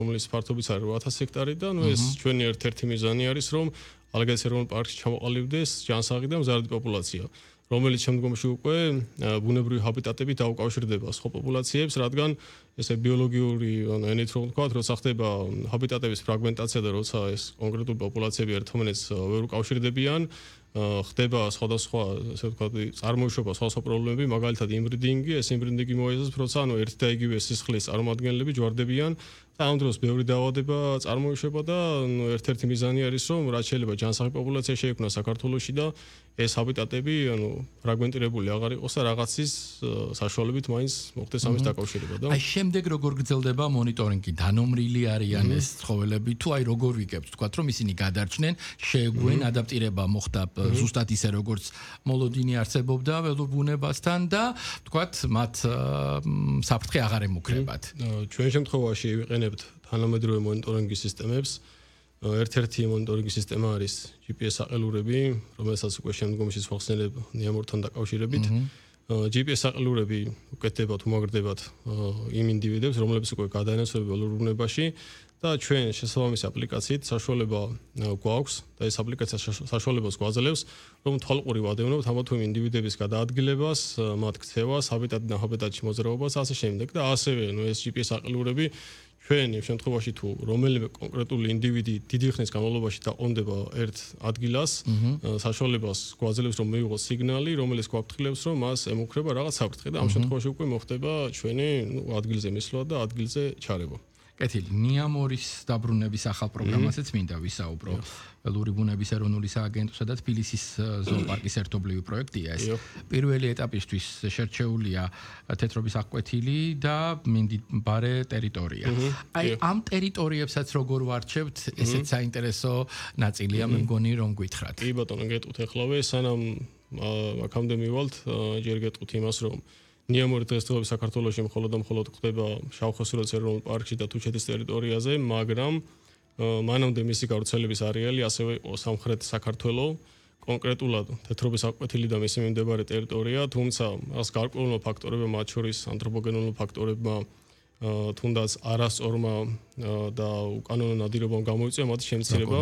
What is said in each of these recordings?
რომელიც ფართობიც არის 8000 ჰექტარი და ეს ჩვენი ერთ-ერთი მიზანი არის, რომ ალაგაძის ეროვნულ პარკში ჩამოყალიბდეს ჯანსაღი და მზარდი პოპულაცია, რომელიც შემდგომში უკვე ბუნებრივი ჰაბიტატებით დაუკავშირდება სხვა პოპულაციებს, რადგან ესე ბიოლოგიური ენით რომ ვთქვათ, როცა ხდება ჰაბიტატების ფრაგმენტაცია და როცა ეს კონკრეტული პოპულაციები ერთმანეთს ვერ უკავშირდებიან, ხდება სხვადასხვა, ასე ვთქვათ, წარმოიშობა სხვადასხვა პრობლემები, მაგალითად იმბრიდინგი, ეს იმბრიდინგი მოიაზრებს, როცა ერთ და იგივე სისხლის წარმომადგენლები ჯვარდებიან და ამ დროს ბევრი დაავადება წარმოიშობა და ერთ-ერთი მიზანი არის, რომ რაც შეიძლება ჯანსაღი პოპულაცია შეიქმნას საქართველოში და ეს ჰაბიტატები, ფრაგმენტირებული აღარ იყოს და რაღაცის საშუალებით მაინც მოხდეს ამის დაკავშირება და აი შემდეგ როგორ გრძელდება მონიტორინგი, დანომრილი არიან ეს ცხოველები თუ აი როგორ ვიგებთ, თქვათ რომ ისინი გადარჩნენ, შეეგვენ, ადაპტირება მოხდა ზუსტად ისე როგორც მოლოდინი არსებობდა ველურ ბუნებასთან და თქვათ მათ საფრთხე აღარ ემუქრებათ. ჩვენ შემთხვევაში ვიყენებთ თანამედროვე მონიტორინგის სისტემებს. ერთ-ერთი მონიტორინგის სისტემა არის GPS საყელურები, რომელსაც უკვე შემდგომში ვახსენებ ნიამორთან დაკავშირებით. GPS საყელურები უკეთდებათ, უმაგრდებათ იმ ინდივიდებს, რომლებიც უკვე გადაინაცვლებენ ველურ ბუნებაში და ჩვენ შესაბამისი აპლიკაციით საშუალება გვაქვს და ეს აპლიკაცია საშუალებას გვაძლევს, რომ თვალყური ვადევნებთ ამა თუ იმ ინდივიდების გადაადგილებას, მათ ქცევას, ჰაბიტატიდან ჰაბიტატში მოძრაობას, ასე შემდეგ და ასევე ეს GPS საყელურები ჩვენ იმ შემთხვევაში თუ რომელიმე კონკრეტული ინდივიდი დიდი ხნის განმავლობაში დაყრდნობა ერთ ადგილას, საშუალებას გვაძლევს რომ მიიღოს სიგნალი, რომელიც გვაფრთხილებს რომ მას ემუქრება რაღაც საფრთხე და ამ შემთხვევაში უკვე მოხდება ჩვენი ადგილზე მისვლა და ადგილზე ჩარევა. კეთილი, ნიამორის დაბრუნების ახალ პროგრამასაც მინდა ვისაუბრო. ველური ბუნების ეროვნული სააგენტოსა და თბილისის ზოოპარკის ერთობლივი პროექტია ეს. პირველი ეტაპისთვის შერჩეულია თეთრობის აღკვეთილი და მინდიბარე ტერიტორია. აი ამ ტერიტორიებსაც როგორ ვარჩევთ, ესეც საინტერესო ნაწილია, მე მგონი რომ გითხრათ. კი ბატონო, გეტყვით ახლავე, სანამ აქამდე მივალთ, ჯერ გეტყვით იმას, რომ ნიამორი დღესდღეობით საქართველოში მხოლოდ ხდება შავხოსურეთის ეროვნულ პარკში და თუჩეთის ტერიტორიაზე, მაგრამ მანამდე მისი გავრცელების არეალი ასევე იყო სამხრეთ საქართველო, კონკრეტულად თეთრობის აღკვეთილი და მისი მიმდებარე ტერიტორია, თუმცა მას გარკვეულმა ფაქტორებმა, მათ შორის ანთროპოგენულმა ფაქტორებმა, თუნდაც არასწორმა და უკანონო ნადირობამ გამოიწვია მათი შემცირება.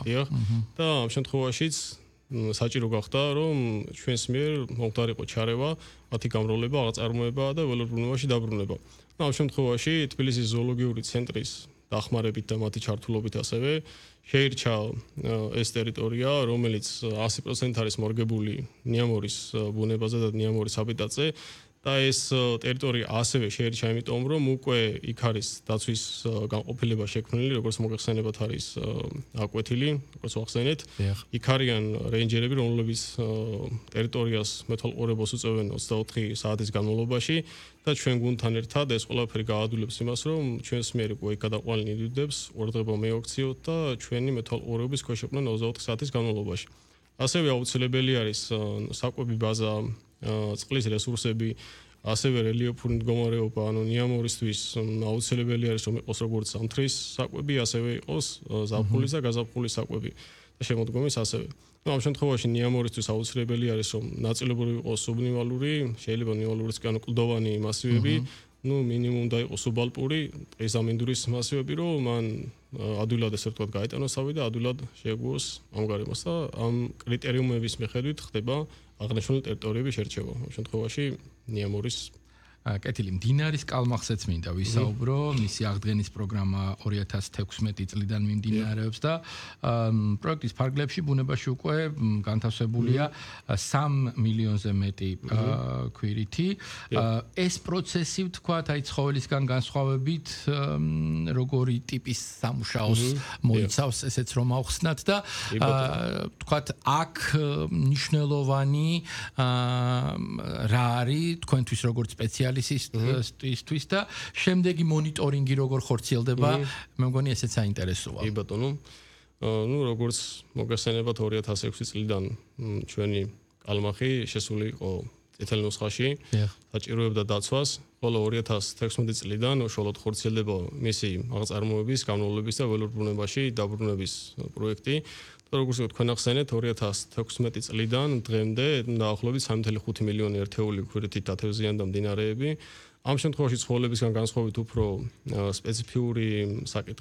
და ამ შემთხვევაშიც საჭირო გახდა, რომ ჩვენს მიერ მომხდარიყო ჩარევა, მათი გამრავლება, აღწარმოება და ველურ ბუნებაში დაბრუნება. ამ შემთხვევაში თბილისის ზოოლოგიური ცენტრის დახმარებით და მათი ჩართულობით ასევე შეირჩა ეს ტერიტორია, რომელიც 100% არის მორგებული ნიამორის ბუნებაზე და ნიამორის ჰაბიტატზე. და ეს ტერიტორია ასევე შეირჩა იმიტომ, რომ უკვე იქ არის დაცვის განყოფილება შექმნილი, როგორც მოგეხსენებათ არის აკვეთილი, როგორც ვახსენეთ. იქ არიან რეინჯერები, რომლებიც ტერიტორიას მეთვალყურებას უწევენ 24 საათის განმავლობაში და ჩვენ გუნდთან ერთად ეს ყველაფერი გაადვილებს იმას, რომ ჩვენს მიერ უკვე იქ გადაყვანილ ინდივიდებს ყურადღება მიაქციოთ და ჩვენი მეთვალყურების ქვეშ იყვნენ 24 საათის განმავლობაში. ასევე აუცილებელი არის საკვები ბაზა, წყლის რესურსები, ასევე რელიეფური მდგომარეობა, ანუ ნიამორისთვის აუცილებელი არის რომ იყოს როგორც ზამთრის საკვები, ასევე იყოს ზაფხულის და გაზაფხულის საკვები და შემოდგომის ასევე. ამ შემთხვევაში ნიამორისთვის აუცილებელი არის რომ ნაწილობრივ იყოს სუბნივალური, შეიძლება ნივალურიც კი ანუ კლდოვანი მასივები, მინიმუმ და იყოს სუბალპური, ტყის მასივები, რომ მან ადვილად ესე ვთქვათ გაეტანოს თავი და ადვილად შეეგუოს ამ გარემოს და ამ კრიტერიუმების მიხედვით ხდება აღნიშნული ტერიტორიების შერჩევა. ამ შემთხვევაში ნიამორის კეთილი, მდინარის კალმახსეც მინდა ვისაუბრო, მისი აღდგენის პროგრამა 2016 წლიდან მიმდინარეობს და პროექტის ფარგლებში ბუნებაში უკვე განთავსებულია 3 მილიონზე მეტი ქვირითი. ეს პროცესი ვთქვათ, აი ცხოველისგან განსხვავებით, როგორი ტიპის სამუშაოს მოიცავს, ესეც რომ ავხსნათ და ვთქვათ, აქ მნიშვნელოვანი რა არის თქვენთვის როგორც სპეციალისტისთვის და შემდეგი მონიტორინგი როგორ ხორციელდება, მე მგონი ესეც საინტერესოა. კი ბატონო. როგორც მოგესალმებათ 2006 წლიდან ჩვენი კალმახი შესული იყო წითელ ნუსხაში, საჭიროებდა დაცვას, ხოლო 2016 წლიდან უშუალოდ ხორციელდება მისი აღწარმოების, გამრავლების და ველურ ბუნებაში დაბრუნების პროექტი. როგორც თქვენ ახსენეთ, 2016 წლიდან დღემდე დაახლოებით 3.5 მილიონი ერთეული ქვირითით დათევზიანდა მდინარეები. ამ შემთხვევაში ცხოველებისგან განსხვავებით უფრო სპეციფიური საკითხი